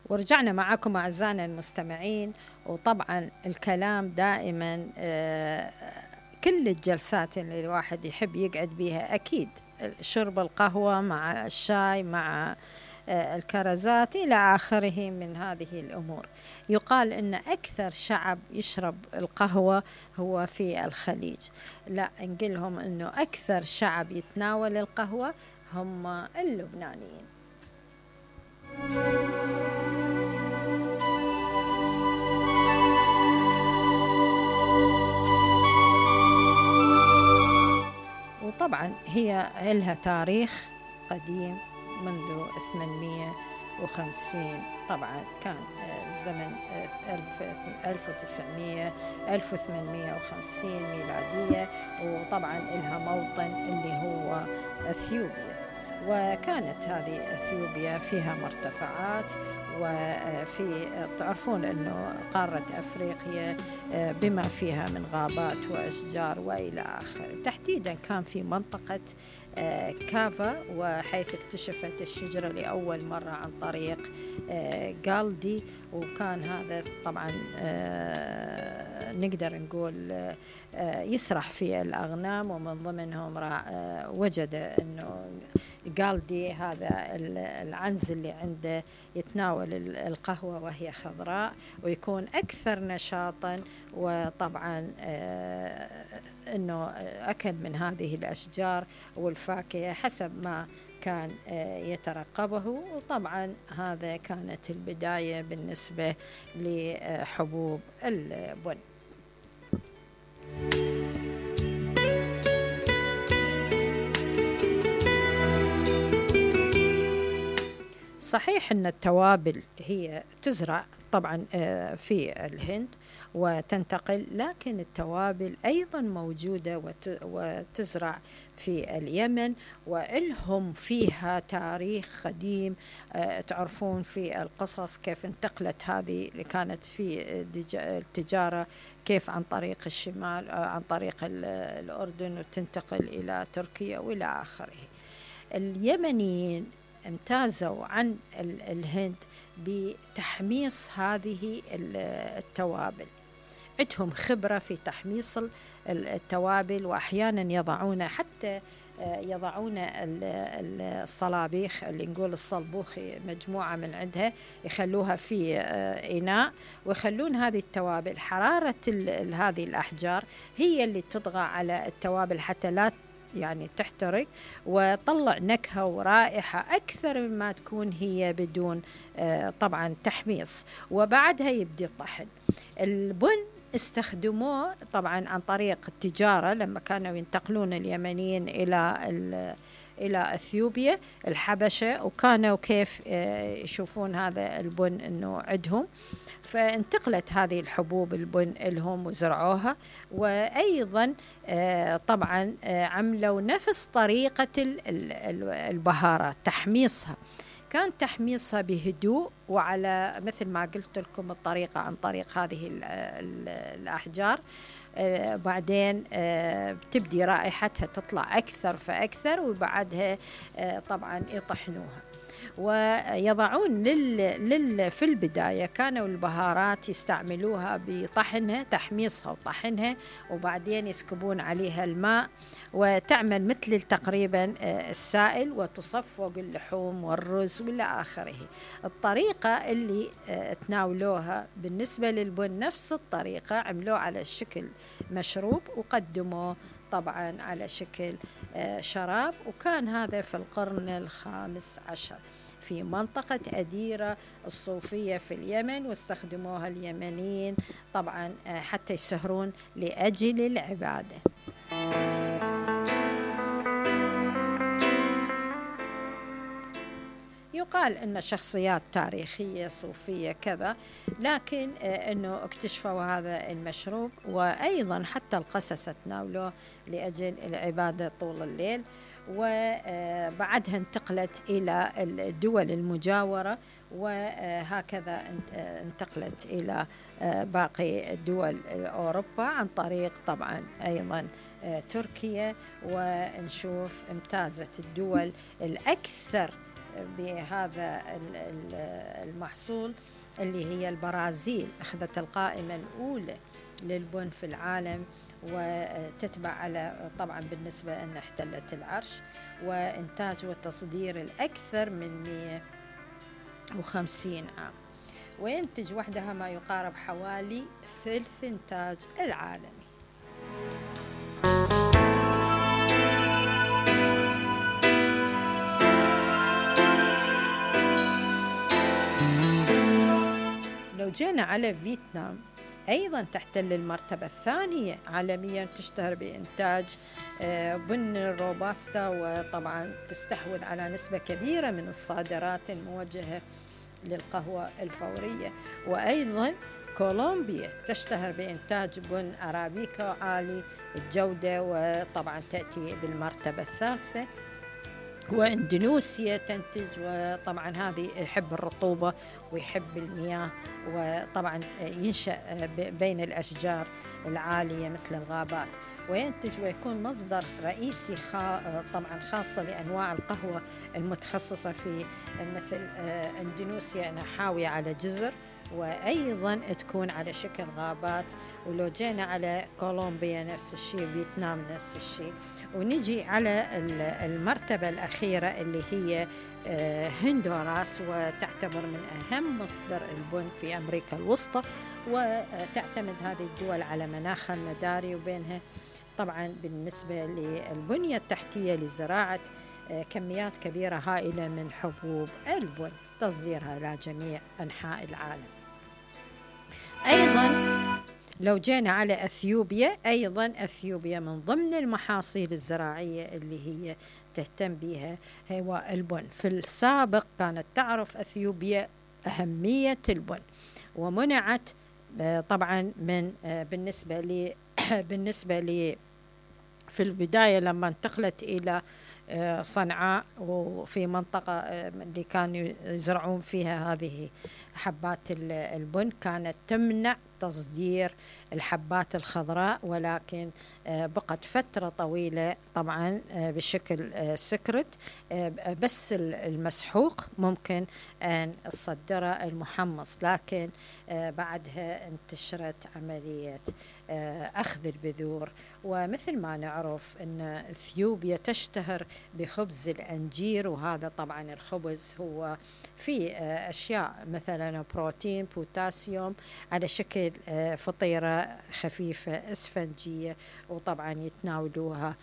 ورجعنا معكم أعزائنا المستمعين. وطبعا الكلام دائما كل الجلسات اللي الواحد يحب يقعد بيها أكيد شرب القهوة مع الشاي مع الكرزات إلى آخره من هذه الأمور. يقال أن أكثر شعب يشرب القهوة هو في الخليج. لا، نقلهم أنه أكثر شعب يتناول القهوة هم اللبنانيين. وطبعا هي لها تاريخ قديم منذ 850. طبعا كان زمن 1850 ميلادية. وطبعا لها موطن اللي هو أثيوبيا. وكانت هذه أثيوبيا فيها مرتفعات، وفي تعرفون أنه قارة أفريقيا بما فيها من غابات وأشجار وإلى آخره. تحديدا كان في منطقة كافا، وحيث اكتشفت الشجرة لأول مرة عن طريق غالدي. وكان هذا طبعا نقدر نقول يسرح في الأغنام، ومن ضمنهم وجد أنه غالدي هذا العنز اللي عنده يتناول القهوة وهي خضراء ويكون أكثر نشاطا. وطبعا أنه أكل من هذه الأشجار والفاكهة حسب ما كان يترقبه. وطبعا هذا كانت البداية بالنسبة لحبوب البن. صحيح أن التوابل هي تزرع طبعا في الهند وتنتقل، لكن التوابل أيضا موجودة وتزرع في اليمن، وإلهم فيها تاريخ قديم. تعرفون في القصص كيف انتقلت هذه اللي كانت في التجارة، كيف عن طريق الشمال عن طريق الأردن وتنتقل إلى تركيا وإلى آخره. اليمنيين امتازوا عن الهند بتحميص هذه التوابل. عندهم خبرة في تحميص التوابل، وأحيانا يضعون الصلابيخ اللي نقول الصلبوخ، مجموعة من عندها يخلوها في إناء ويخلون هذه التوابل. حرارة هذه الأحجار هي اللي تطغى على التوابل حتى لا يعني تحترق، وطلع نكهة ورائحة أكثر مما تكون هي بدون طبعا تحميص. وبعدها يبدي الطحن. البن استخدموه طبعا عن طريق التجارة لما كانوا ينتقلون اليمنيين إلى أثيوبيا الحبشة، وكانوا كيف يشوفون هذا البن أنه عندهم، فانتقلت هذه الحبوب البن لهم وزرعوها. وأيضا طبعا عملوا نفس طريقة البهارات، تحميصها كان تحميصها بهدوء، وعلى مثل ما قلت لكم الطريقة عن طريق هذه الأحجار. بعدين بتبدي رائحتها تطلع أكثر فأكثر، وبعدها طبعا يطحنوها ويضعون في البداية كانوا البهارات يستعملوها بطحنها، تحميصها وطحنها، وبعدين يسكبون عليها الماء وتعمل مثل تقريبا السائل، وتصف فوق اللحوم والرز والى آخره. الطريقة اللي تناولوها بالنسبة للبن نفس الطريقة، عملوه على شكل مشروب وقدموه طبعا على شكل شراب. وكان هذا في القرن ال15 في منطقة أديرة الصوفية في اليمن، واستخدموها اليمنيين طبعا حتى يسهرون لأجل العبادة. يقال أن شخصيات تاريخية صوفية كذا، لكن أنه اكتشفوا هذا المشروب، وأيضا حتى القسسة تناولوه لأجل العبادة طول الليل. وبعدها انتقلت إلى الدول المجاورة، وهكذا انتقلت إلى باقي دول أوروبا عن طريق طبعا أيضا تركيا. ونشوف امتازت الدول الأكثر بهذا المحصول اللي هي البرازيل، أخذت القائمة الأولى للبن في العالم، وتتبع على طبعا بالنسبة أن احتلت العرش، وإنتاج وتصدير الأكثر من 150 عام، وينتج وحدها ما يقارب حوالي ثلث إنتاج العالمي. لو جينا على فيتنام، أيضا تحتل المرتبة الثانية عالميا، تشتهر بإنتاج بن الروباستا، وطبعا تستحوذ على نسبة كبيرة من الصادرات الموجهة للقهوة الفورية. وأيضا كولومبيا تشتهر بإنتاج بن أرابيكا عالي الجودة، وطبعا تأتي بالمرتبة الثالثة. وإندونيسيا تنتج، وطبعا هذه يحب الرطوبة ويحب المياه، وطبعا ينشأ بين الأشجار العالية مثل الغابات، وينتج ويكون مصدر رئيسي طبعا خاصة لأنواع القهوة المتخصصة في مثل إندونيسيا أنها حاوية على جزر، وأيضا تكون على شكل غابات. ولو جينا على كولومبيا نفس الشيء، فيتنام نفس الشيء. ونجي على المرتبة الأخيرة اللي هي هندوراس، وتعتبر من أهم مصدر البن في أمريكا الوسطى، وتعتمد هذه الدول على مناخها المداري، وبينها طبعا بالنسبة للبنية التحتية لزراعة كميات كبيرة هائلة من حبوب البن، تصديرها إلى جميع أنحاء العالم. أيضا لو جينا على أثيوبيا، أيضا أثيوبيا من ضمن المحاصيل الزراعية اللي هي تهتم بها هو البن. في السابق كانت تعرف أثيوبيا أهمية البن، ومنعت طبعا من بالنسبة لي في البداية لما انتقلت إلى صنعاء، وفي منطقة اللي كانوا يزرعون فيها هذه حبات البن، كانت تمنع تصدير الحبات الخضراء، ولكن بقت فترة طويلة طبعا بشكل سكرت، بس المسحوق ممكن أن تصدره المحمص، لكن بعدها انتشرت عملية أخذ البذور. ومثل ما نعرف أن إثيوبيا تشتهر بخبز الأنجير، وهذا طبعا الخبز هو فيه أشياء مثلا بروتين، بوتاسيوم، على شكل فطيرة خفيفة اسفنجية، وطبعا يتناولوها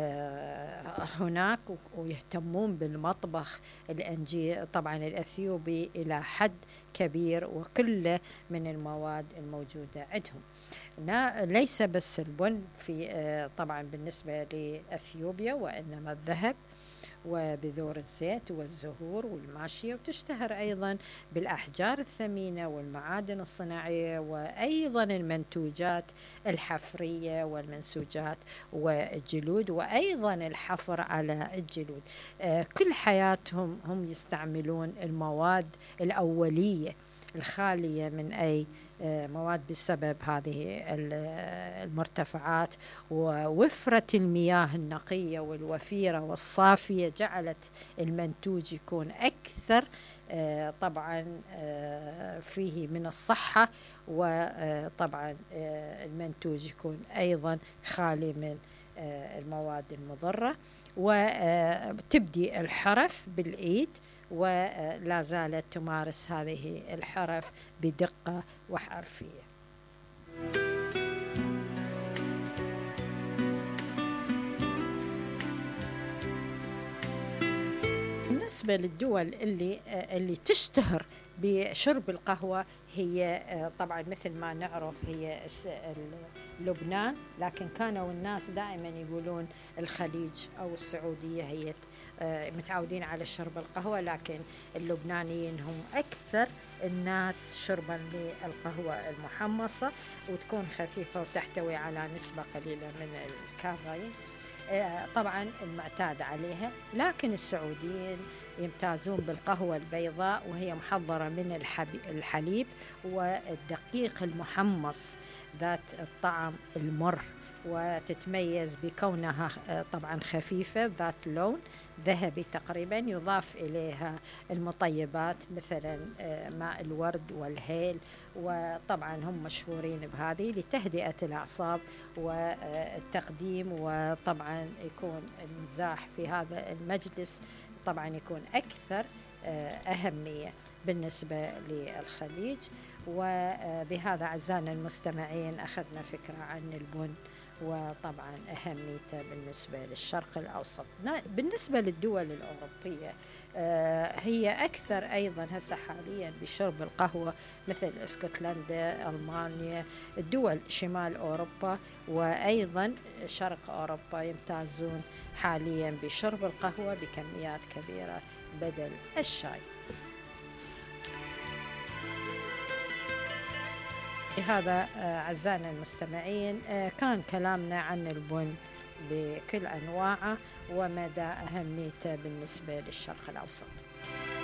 هناك، ويهتمون بالمطبخ الأنجير طبعا الأثيوبي إلى حد كبير، وكله من المواد الموجودة عندهم. ليس بس البن في طبعا بالنسبة لأثيوبيا، وإنما الذهب وبذور الزيت والزهور والماشية، وتشتهر أيضا بالأحجار الثمينة والمعادن الصناعية، وأيضا المنتوجات الحفرية والمنسوجات والجلود، وأيضا الحفر على الجلود. كل حياتهم هم يستعملون المواد الأولية الخالية من أي مواد بسبب هذه المرتفعات، ووفرة المياه النقية والوفيرة والصافية جعلت المنتوج يكون أكثر طبعا فيه من الصحة، وطبعا المنتوج يكون أيضا خالي من المواد المضرة. وتبدي الحرف بالإيد، ولا زالت تمارس هذه الحرف بدقة وحرفية. بالنسبة للدول اللي تشتهر بشرب القهوة، هي طبعا مثل ما نعرف هي لبنان، لكن كانوا الناس دائما يقولون الخليج أو السعودية هي متعودين على شرب القهوة، لكن اللبنانيين هم أكثر الناس شربا للقهوة المحمصة، وتكون خفيفة وتحتوي على نسبة قليلة من الكافيين طبعا المعتاد عليها. لكن السعوديين يمتازون بالقهوة البيضاء، وهي محضرة من الحليب والدقيق المحمص ذات الطعم المر، وتتميز بكونها طبعا خفيفة ذات لون ذهبي تقريبا، يضاف إليها المطيبات مثلا ماء الورد والهيل، وطبعا هم مشهورين بهذه لتهدئة الأعصاب والتقديم. وطبعا يكون المزاح في هذا المجلس طبعا يكون أكثر أهمية بالنسبة للخليج. وبهذا أعزائنا المستمعين أخذنا فكرة عن البن وطبعا أهميته بالنسبة للشرق الأوسط. بالنسبة للدول الأوروبية هي أكثر أيضا هسه حاليا بشرب القهوة، مثل اسكتلندا، ألمانيا، الدول شمال أوروبا وأيضا شرق أوروبا يمتازون حاليا بشرب القهوة بكميات كبيرة بدل الشاي. بهذا أعزائنا المستمعين كان كلامنا عن البن بكل أنواعه ومدى أهميته بالنسبة للشرق الأوسط.